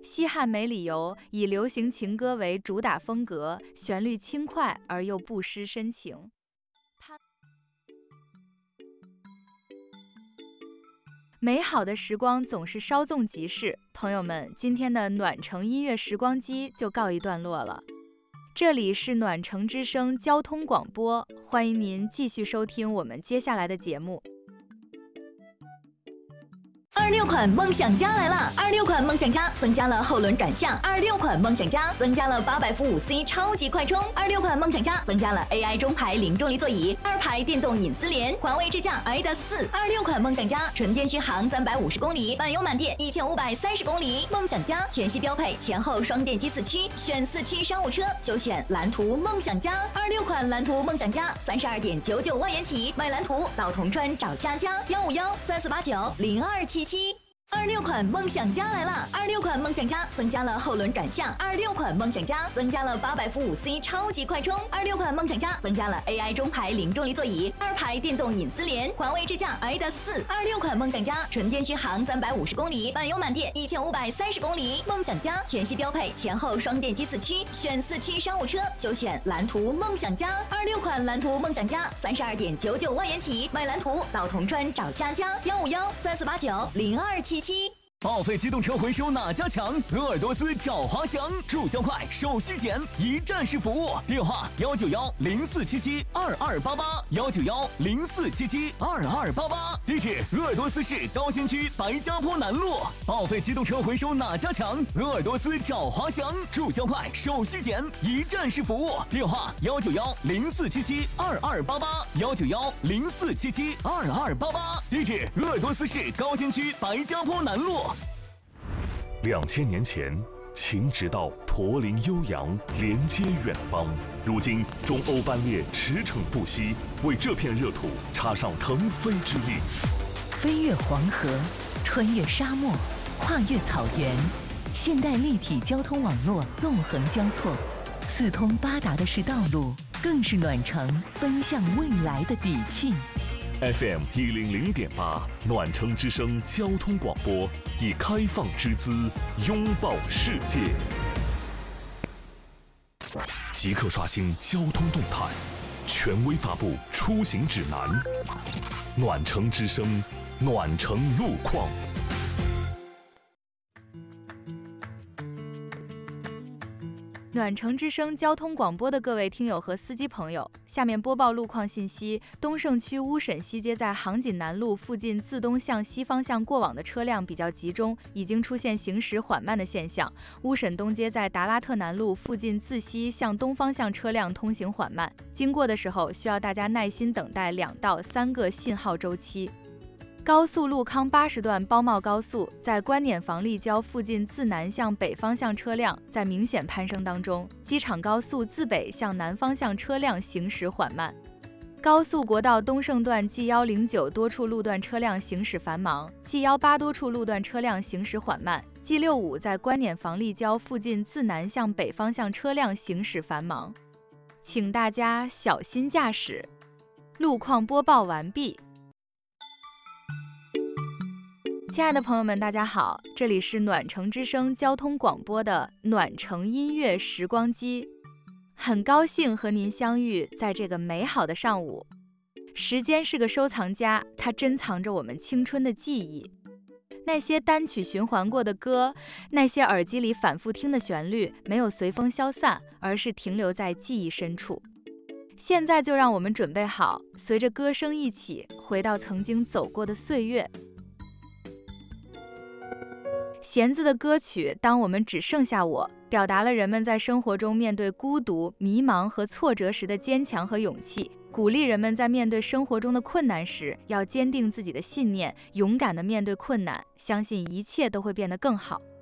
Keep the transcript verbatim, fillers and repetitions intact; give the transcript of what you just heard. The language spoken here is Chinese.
西汉没理由以流行情歌为主打风格，旋律轻快而又不失深情。美好的时光总是稍纵即逝，朋友们，今天的暖城音乐时光机就告一段落了。这里是暖城之声交通广播，欢迎您继续收听我们接下来的节目。 二六款梦想家来了！二六款梦想家增加了后轮转向，二六款梦想家增加了八百伏五 C 超级快充，二六款梦想家增加了 A I 中排零重力座椅，二排电动隐私联，环卫支架 I D A S 四。二六款梦想家纯电续航三百五十公里，满油满电一千五百三十公里。梦想家全系标配前后双电机四驱，选四驱商务车就选蓝图梦想家。二六款蓝图梦想家三十二点九九万元起，买蓝图到铜川找佳佳，幺五幺三四八九零二七七。二六款梦想家来了！二六款梦想家增加了后轮转向，二六款梦想家增加了八百伏五 C 超级快充，二六款梦想家增加了 A I 中排零重力座椅，二排电动隐私联，环卫支架 I D A S 四。二六款梦想家纯电续航三百五十公里，满油满电一千五百三十公里。梦想家全系标配前后双电机四驱，选四驱商务车就选蓝图梦想家。二六款蓝图梦想家三十二点九九万元起，买蓝图到铜川找佳佳，幺五幺三四八九零二七七。 报废机动车回收哪家强？鄂尔多斯找华翔，注销快，手续简，一站式服务。电话：幺九幺零四七七二二八八，幺九幺零四七七二二八八。地址：鄂尔多斯市高新区白家坡南路。报废机动车回收哪家强？鄂尔多斯找华翔，注销快，手续简，一站式服务。电话：幺九幺零四七七二二八八，幺九幺零四七七二二八八。地址：鄂尔多斯市高新区白家坡南路。 两千年前，秦直道驼铃悠扬，连接远邦。如今，中欧班列驰骋不息，为这片热土插上腾飞之翼。 飞越黄河，穿越沙漠，跨越草原，现代立体交通网络纵横交错，四通八达的是道路，更是暖城奔向未来的底气。 F M 一零零点八，暖城之声交通广播，以开放之姿拥抱世界。即刻刷新交通动态，权威发布出行指南。暖城之声，暖城路况。 暖城之声交通广播的各位听友和司机朋友，下面播报路况信息。东胜区乌沈西街在杭锦南路附近自东向西方向过往的车辆比较集中，已经出现行驶缓慢的现象。乌沈东街在达拉特南路附近自西向东方向车辆通行缓慢，经过的时候需要大家耐心等待两到三个信号周期。高速路康八十段包茂高速在观碾房立交附近自南向北方向车辆在明显攀升当中，机场高速自北向南方向车辆行驶缓慢。高速国道东胜段 G 一零九多处路段车辆行驶繁忙， G 一八多处路段车辆行驶缓慢， G 六五在观碾房立交附近自南向北方向车辆行驶繁忙，请大家小心驾驶。路况播报完毕。亲爱的朋友们，大家好，这里是暖城之声交通广播的暖城音乐时光机，很高兴和您相遇在这个美好的上午。时间是个收藏家，它珍藏着我们青春的记忆，那些单曲循环过的歌，那些耳机里反复听的旋律，没有随风消散，而是停留在记忆深处。现在就让我们准备好，随着歌声一起回到曾经走过的岁月。弦子的歌曲《当我们只剩下我》表达了人们在生活中面对孤独、迷茫和挫折时的坚强和勇气，鼓励人们在面对生活中的困难时要坚定自己的信念，勇敢地面对困难，相信一切都会变得更好。